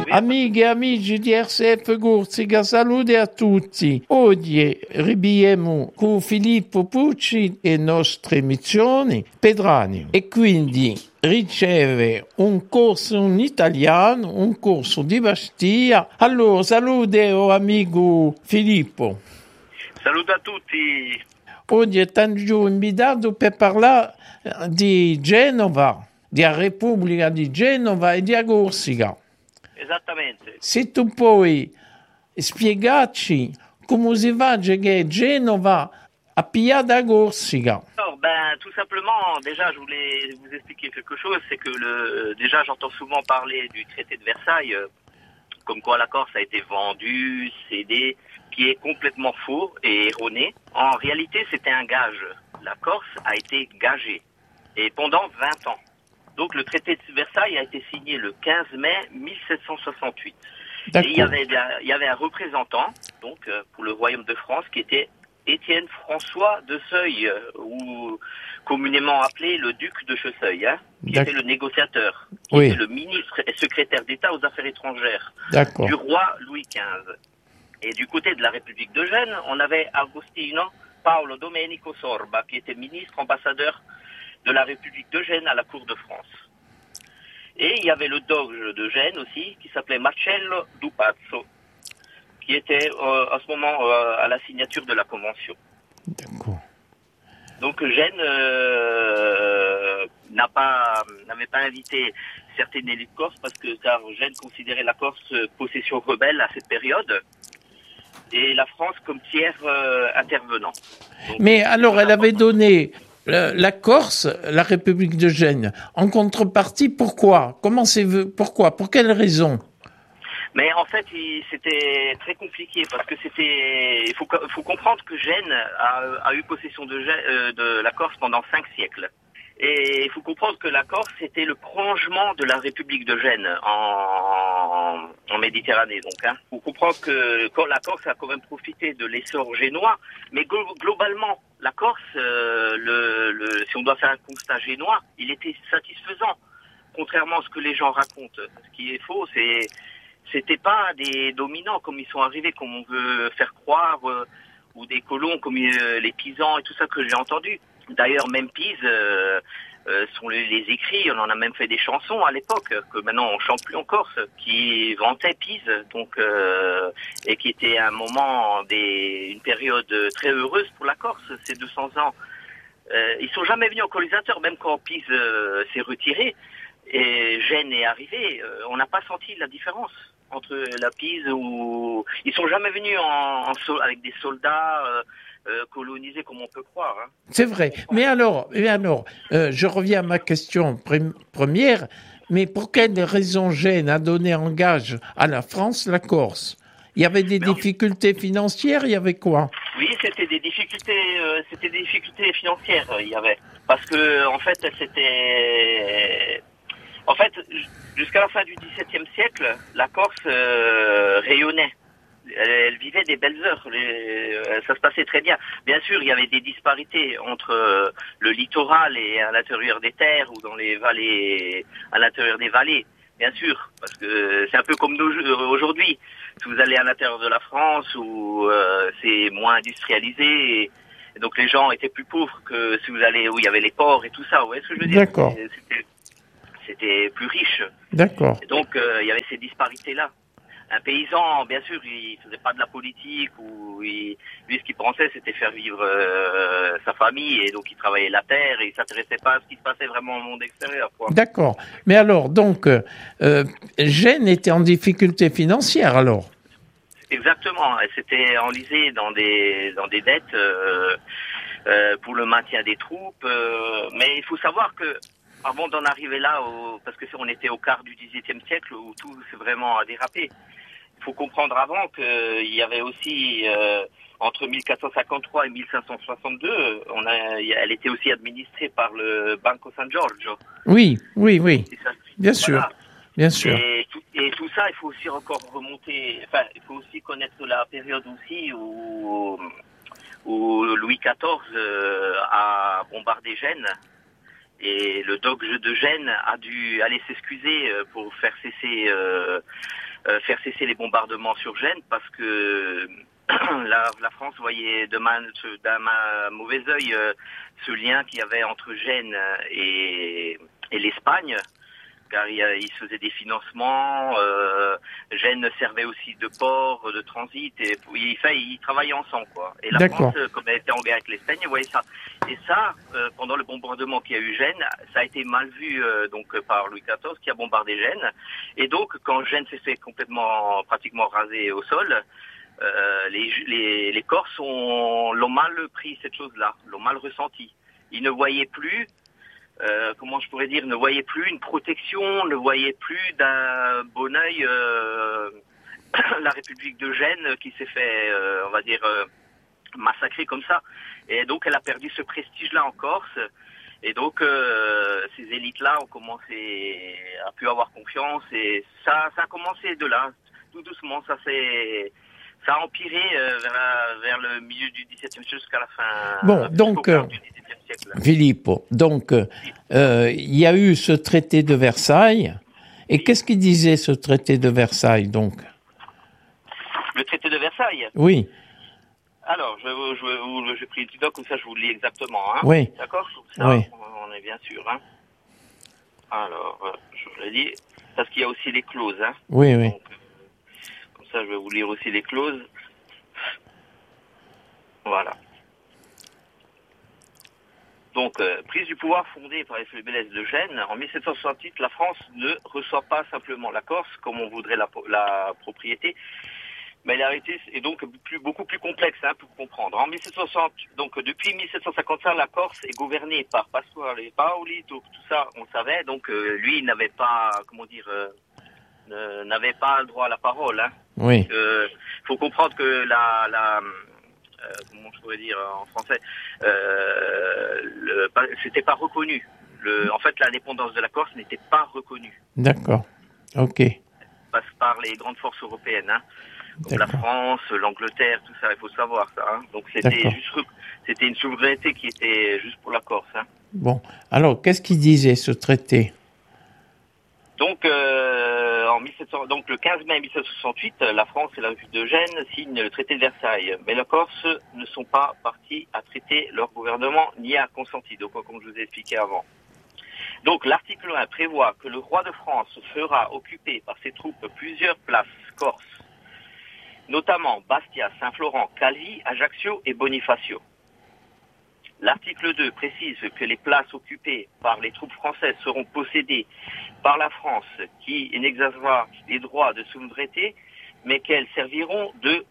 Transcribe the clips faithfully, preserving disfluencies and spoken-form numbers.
Amiche e amici di R S F Corsica, salute a tutti. Oggi ribiemo con Filippo Pucci e nostre emissioni Pedrani e quindi riceve un corso in italiano, un corso di Bastia. Allora, salute o amico Filippo. Saluto a tutti. Oggi è tanto invitato per parlare di Genova, della Repubblica di Genova e di Corsica. Esattamente. Se tu puoi spiegarci come si fa che Genova a pigliare da Corsica. Alors, ben, tout simplement, déjà, je voulais vous expliquer quelque chose, c'est que le, déjà, j'entends souvent parler du traité de Versailles, euh, comme quoi la Corse a été vendue, cédée, qui est complètement faux et erroné. En réalité, c'était un gage. La Corse a été gagée, et pendant vingt ans. Donc, le traité de Versailles a été signé le quinze mai mille sept cent soixante-huit. Et il y avait, il y avait un représentant, donc, pour le Royaume de France, qui était Étienne François de Seuil, ou communément appelé le duc de Chesseuil, hein, qui était le négociateur, qui oui. était le ministre et secrétaire d'État aux affaires étrangères du roi Louis quinze. Et du côté de la République de Gênes, on avait Agostino Paolo Domenico Sorba, qui était ministre ambassadeur de la République de Gênes à la cour de France. Et il y avait le doge de Gênes aussi, qui s'appelait Marcello Dupazzo, qui était euh, à ce moment euh, à la signature de la Convention. D'accord. Donc Gênes euh, n'a pas, n'avait pas invité certaines élites corses parce que car Gênes considérait la Corse possession rebelle à cette période et la France comme tiers euh, intervenant. Donc, mais alors elle avait donné la, la Corse, la République de Gênes, en contrepartie, pourquoi? Comment c'est, pourquoi? Pour quelle raison? Mais en fait, c'était très compliqué parce que c'était. Il faut, faut comprendre que Gênes a, a eu possession de, Gênes, de la Corse pendant cinq siècles. Et il faut comprendre que la Corse était le prolongement de la République de Gênes en, en Méditerranée. Donc, hein. Il faut comprendre que quand la Corse a quand même profité de l'essor génois, mais globalement, la Corse, euh, le, le, si on doit faire un constat génois, il était satisfaisant, contrairement à ce que les gens racontent. Ce qui est faux, c'est c'était pas des dominants comme ils sont arrivés, comme on veut faire croire, euh, ou des colons comme euh, les Pisans et tout ça que j'ai entendu. D'ailleurs, même Pise, euh, euh, sont les, les écrits, on en a même fait des chansons à l'époque, que maintenant on chante plus en Corse, qui vantaient Pise, donc, euh, et qui était un moment, des, une période très heureuse pour la Corse, ces deux cents ans. Euh, ils sont jamais venus en colonisateur, même quand Pise euh, s'est retiré, et Gênes est arrivé, euh, on n'a pas senti la différence entre la Pise où ils sont jamais venus en, en sol, avec des soldats euh, euh, colonisés comme on peut croire. Hein. C'est vrai. Mais alors, mais alors euh, je reviens à ma question pr- première. Mais pour quelle raison Gênes a donné en gage à la France la Corse? Il y avait des mais difficultés en... financières. Il y avait quoi? Oui, c'était des difficultés. Euh, c'était des difficultés financières. Il y avait parce que en fait, c'était. En fait, jusqu'à la fin du dix-septième siècle, la Corse euh, rayonnait. Elle, elle vivait des belles heures. Les, euh, ça se passait très bien. Bien sûr, il y avait des disparités entre euh, le littoral et à l'intérieur des terres ou dans les vallées, à l'intérieur des vallées. Bien sûr, parce que c'est un peu comme nous aujourd'hui. Si vous allez à l'intérieur de la France où euh, c'est moins industrialisé, et, et donc les gens étaient plus pauvres que si vous allez où il y avait les ports et tout ça. Vous voyez ce que je veux dire? D'accord. C'était, c'était plus riche. D'accord. Et donc, euh, il y avait ces disparités-là. Un paysan, bien sûr, il faisait pas de la politique, ou il, lui, ce qu'il pensait, c'était faire vivre euh, sa famille, et donc il travaillait la terre, et il s'intéressait pas à ce qui se passait vraiment au monde extérieur, quoi. D'accord. Mais alors, donc, euh, Gênes était en difficulté financière, alors? Exactement. Elle s'était enlisée dans des, dans des dettes euh, euh, pour le maintien des troupes, euh, mais il faut savoir que avant d'en arriver là, au, parce que on était au quart du dix-septième siècle où tout s'est vraiment dérapé. Il faut comprendre avant qu'il y avait aussi euh, entre mille quatre cent cinquante-trois et mille cinq cent soixante-deux, on a, elle était aussi administrée par le Banco San Giorgio. Oui, oui, oui. Ça, bien voilà. sûr, bien sûr. Et tout, et tout ça, il faut aussi encore remonter. Enfin, il faut aussi connaître la période aussi où, où Louis quatorze euh, a bombardé Gênes. Et le doge de Gênes a dû aller s'excuser pour faire cesser euh, euh, faire cesser les bombardements sur Gênes parce que la, la France voyait de ma- d'un ma- mauvais œil euh, ce lien qu'il y avait entre Gênes et, et l'Espagne, car il, il se faisait des financements. Euh, Gênes servait aussi de port, de transit, et il, ça, ils travaillaient ensemble, quoi. Et la D'accord. France, comme elle était en guerre avec l'Espagne, elle voyait ça. Et ça, euh, pendant le bombardement qu'il y a eu Gênes, ça a été mal vu euh, donc par Louis quatorze qui a bombardé Gênes. Et donc, quand Gênes s'est fait complètement, pratiquement rasé au sol, euh, les, les, les Corses ont, l'ont mal pris cette chose-là, l'ont mal ressenti. Ils ne voyaient plus. Euh, comment je pourrais dire, ne voyait plus une protection, ne voyait plus d'un bon œil euh, la République de Gênes qui s'est fait, euh, on va dire, euh, massacrer comme ça. Et donc elle a perdu ce prestige-là en Corse. Et donc euh, ces élites-là ont commencé à plus avoir confiance. Et ça, ça a commencé de là, tout doucement. Ça s'est, ça a empiré euh, vers, la, vers le milieu du dix-septième siècle jusqu'à la fin. Bon, donc, euh, du dix-septième siècle. Filippo, donc, euh, il y a eu ce traité de Versailles. Et Oui. qu'est-ce qu'il disait, ce traité de Versailles, donc? Le traité de Versailles. Oui. Alors, je, je, je, j'ai pris le petit doc, comme ça je vous le lis exactement. Hein. Oui. D'accord? Ça, Oui. on est bien sûr. Hein. Alors, euh, je vous le lis, parce qu'il y a aussi les clauses. Hein. Oui, oui. Donc, euh, comme ça, je vais vous lire aussi les clauses. Voilà. Donc, euh, prise du pouvoir fondée par les faiblesses de Gênes, en mille sept cent soixante-huit, la France ne reçoit pas simplement la Corse, comme on voudrait la, la propriété, mais la réalité est donc plus, beaucoup plus complexe hein, pour comprendre. En mille sept cent soixante, donc depuis mille sept cent cinquante-cinq, la Corse est gouvernée par Pasquale Paoli, tout, tout ça on le savait. Donc euh, lui, il n'avait pas, comment dire, euh, n'avait pas le droit à la parole. Hein. Oui. Il euh, faut comprendre que la, la euh, comment je pourrais dire en français, euh, le, c'était pas reconnu. Le, en fait, l'indépendance de la Corse n'était pas reconnue. D'accord. Ok. Passe par les grandes forces européennes. Hein. Comme la France, l'Angleterre, tout ça, il faut savoir ça. Hein. Donc c'était juste, c'était une souveraineté qui était juste pour la Corse. Hein. Bon, alors qu'est-ce qu'il disait ce traité? Donc euh, en mille sept cents, donc le quinze mai mille sept cent soixante-huit, la France et la République de Gênes signent le traité de Versailles. Mais les Corses ne sont pas partis à traiter leur gouvernement ni à consenti. Donc comme je vous ai expliqué avant. Donc l'article un prévoit que le roi de France fera occuper par ses troupes plusieurs places corses, notamment Bastia, Saint-Florent, Calvi, Ajaccio et Bonifacio. L'article deux précise que les places occupées par les troupes françaises seront possédées par la France, qui n'exercera les droits de souveraineté, mais qu'elles serviront de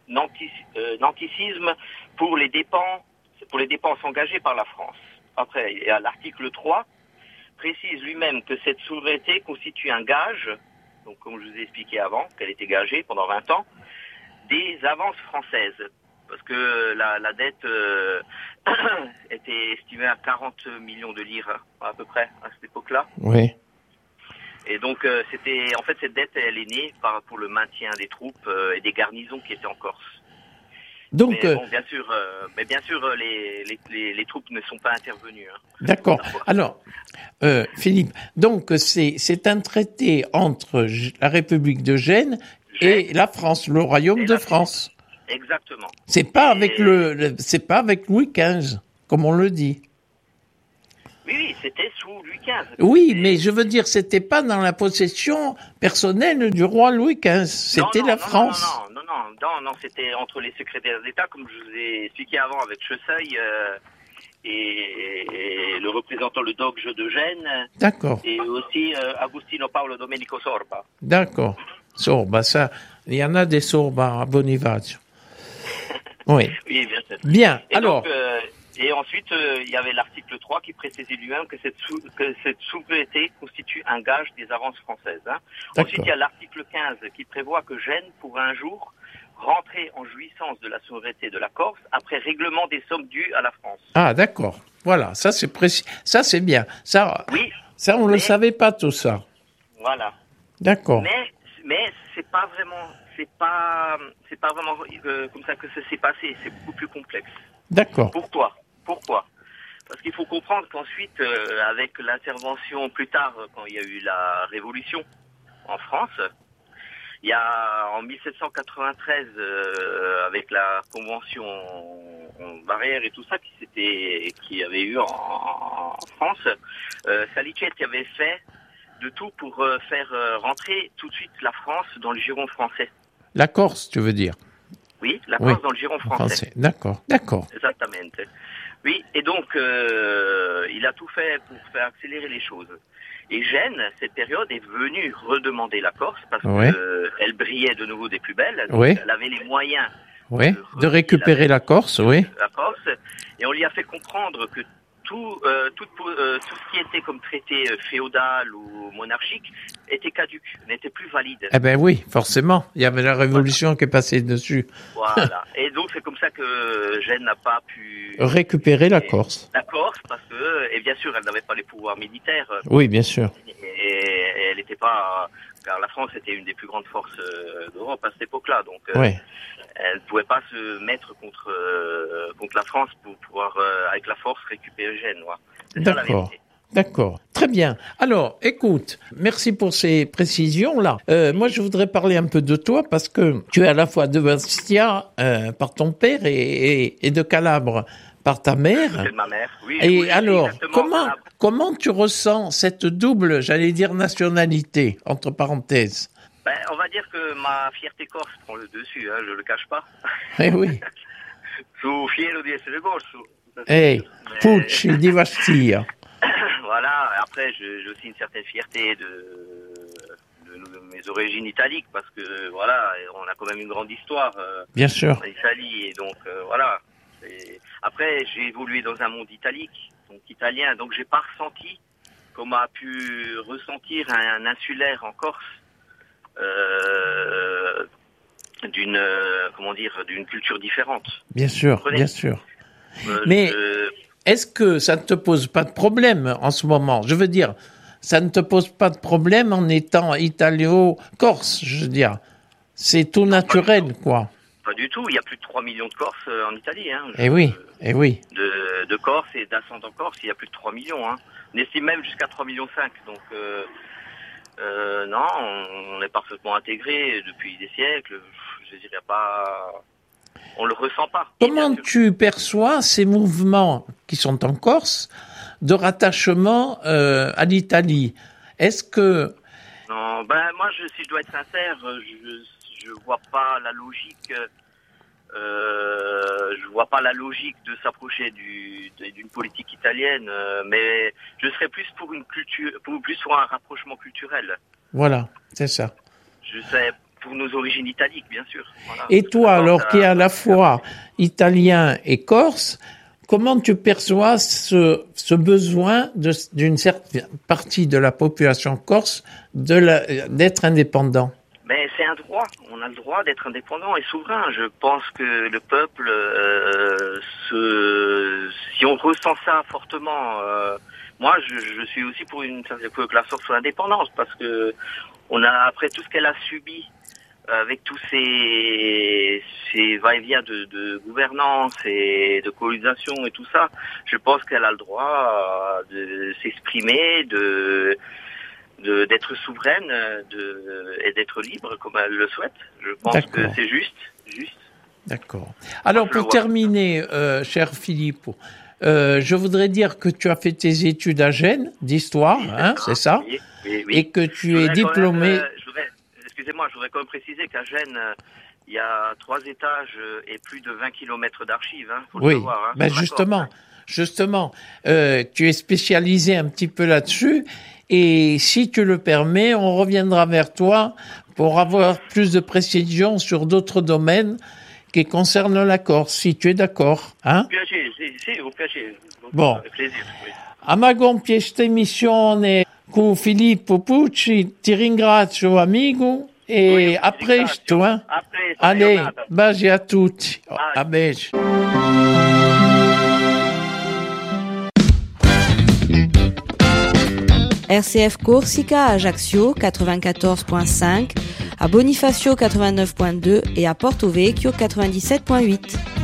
nanticisme pour les dépenses, pour les dépenses engagées par la France. Après, à l'article trois, précise lui-même que cette souveraineté constitue un gage, donc comme je vous ai expliqué avant, qu'elle était gagée pendant vingt ans, des avances françaises. Parce que la, la dette euh, était estimée à quarante millions de livres à peu près à cette époque-là. Oui. Et donc euh, c'était, en fait, cette dette, elle est née par, pour le maintien des troupes euh, et des garnisons qui étaient en Corse. Donc, mais bon, bien sûr, euh, mais bien sûr, les, les, les, les troupes ne sont pas intervenues. Hein. D'accord. Alors, euh, Philippe, donc c'est c'est un traité entre la République de Gênes et la France, le Royaume et de la France. Exactement. C'est pas et... avec le, le c'est pas avec Louis quinze, comme on le dit. Oui, oui, c'était sous Louis quinze. Oui, et... mais je veux dire, c'était pas dans la possession personnelle du roi Louis quinze. C'était non, non, la non, France. Non, non, non, non, non, non, c'était entre les secrétaires d'État, comme je vous ai expliqué avant avec Chesseuil euh, et, et le représentant le doge de Gênes. D'accord. Et aussi euh, Agostino Paolo Domenico Sorba. D'accord. Sorba, ça, il y en a des Sorba à Bonifacio. Oui. Oui, bien sûr. Bien, et alors. Donc, euh, et ensuite, euh, il y avait l'article trois qui précisait lui-même que cette, sou que cette souveraineté constitue un gage des avances françaises. Hein. Ensuite, il y a l'article quinze qui prévoit que Gênes pourra un jour rentrer en jouissance de la souveraineté de la Corse après règlement des sommes dues à la France. Ah, d'accord. Voilà, ça c'est précis. Ça c'est bien. Ça, oui, ça on ne le savait pas tout ça. Voilà. D'accord. Mais, mais c'est pas vraiment, c'est pas, c'est pas vraiment euh, comme ça que ça s'est passé. C'est beaucoup plus complexe. D'accord. Pourquoi? Pourquoi? Parce qu'il faut comprendre qu'ensuite, euh, avec l'intervention plus tard, quand il y a eu la Révolution en France, Il y a en mille sept cent quatre-vingt-treize, euh, avec la convention barrière et tout ça qui s'était, qui avait eu en, en France, euh, Salicetti avait fait de tout pour euh, faire euh, rentrer tout de suite la France dans le giron français. La Corse, tu veux dire? Oui, la Corse oui. dans le giron français. français. D'accord, d'accord. Exactement. Oui, et donc euh, il a tout fait pour faire accélérer les choses. Et Gênes, cette période, est venue redemander la Corse parce oui. qu'elle brillait de nouveau des plus belles. Donc oui. Elle avait les moyens oui. de, de récupérer la, la Corse, oui. La Corse, et on lui a fait comprendre que tout, euh, tout, euh, tout ce qui était comme traité féodal ou monarchique était caduque, n'était plus valide. Eh ben oui, forcément. Il y avait la Révolution voilà. qui est passée dessus. Voilà. Et donc c'est comme ça que Gênes n'a pas pu récupérer la Corse. La Corse, parce que, et bien sûr, elle n'avait pas les pouvoirs militaires. Oui, bien sûr. Et, et elle n'était pas, car la France était une des plus grandes forces d'Europe à cette époque-là, donc. Oui. Elle ne pouvait pas se mettre contre euh, contre la France pour pouvoir, euh, avec la force, récupérer Gênes. Voilà. D'accord. D'accord. Très bien. Alors, écoute, merci pour ces précisions-là. Euh, moi, je voudrais parler un peu de toi parce que tu es à la fois de Bastia euh, par ton père et, et, et de Calabre par ta mère. C'est ma mère, oui. Et oui, alors, comment comment tu ressens cette double, j'allais dire, nationalité, entre parenthèses? Ben, on va dire que ma fierté corse prend le dessus, hein, je le cache pas. Eh oui. Sono fiero di essere corso. Eh, Pucci di Bastia. Voilà, après j'ai aussi une certaine fierté de, de, de mes origines italiques parce que voilà, on a quand même une grande histoire. Euh, Bien sûr. En Italie, et donc euh, voilà. Et après j'ai évolué dans un monde italique, donc italien, donc j'ai pas ressenti comme a pu ressentir un, un insulaire en Corse. Euh, d'une euh, comment dire d'une culture différente. Bien sûr, bien sûr. Euh, Mais je... est-ce que ça ne te pose pas de problème en ce moment? Je veux dire, ça ne te pose pas de problème en étant italio-corse, je veux dire. C'est tout naturel, pas quoi. Pas du tout. Il y a plus de trois millions de Corses en Italie. Hein. Eh oui, eh oui. De, de Corse et d'ascendants Corse, il y a plus de trois millions. Hein. On estime même jusqu'à trois virgule cinq millions. Donc euh, Euh, non, on est parfaitement intégré depuis des siècles. Je dirais pas, on le ressent pas. Comment tu perçois ces mouvements qui sont en Corse de rattachement euh, à l'Italie? Est-ce que non, ben moi, je, si je dois être sincère, je je vois pas la logique. Euh, je vois pas la logique de s'approcher du, d'une politique italienne, euh, mais je serais plus pour une culture, pour, plus pour un rapprochement culturel. Voilà, c'est ça. Je serais pour nos origines italiques, bien sûr. Voilà. Et toi, alors à... qui est à la fois italien et corse, comment tu perçois ce, ce besoin de, d'une certaine partie de la population corse de la, d'être indépendant? Mais c'est un droit. On a le droit d'être indépendant et souverain. Je pense que le peuple, euh, se, si on ressent ça fortement, euh, moi, je, je suis aussi pour une que la sorte soit indépendance parce que on a après tout ce qu'elle a subi avec tous ces, ces va-et-vient de, de gouvernance et de colonisation et tout ça, je pense qu'elle a le droit de s'exprimer, de De, d'être souveraine de, et d'être libre comme elle le souhaite. Je pense D'accord. que c'est juste. juste. D'accord. Alors, pour terminer, euh, cher Philippe, euh, je voudrais dire que tu as fait tes études à Gênes, d'histoire, oui, hein, c'est ça, oui, oui, oui. Et que tu es diplômé... Même, euh, je voudrais, excusez-moi, je voudrais quand même préciser qu'à Gênes, euh, il y a trois étages et plus de vingt kilomètres d'archives. Hein, faut oui, le savoir, hein, ben justement, justement euh, tu es spécialisé un petit peu là-dessus. Et si tu le permets, on reviendra vers toi pour avoir plus de précisions sur d'autres domaines qui concernent la Corse, si tu es d'accord. Hein? Piacere, sì, sì, un piacere. Bon. A ma compie questa missione con Filippo Pucci, ti ringrazio amico e oui, a presto. Hein? A presto. Allez, baci a tutti. Bye. A baci. R C F Corsica à Ajaccio quatre-vingt-quatorze virgule cinq, à Bonifacio quatre-vingt-neuf virgule deux et à Porto Vecchio quatre-vingt-dix-sept virgule huit.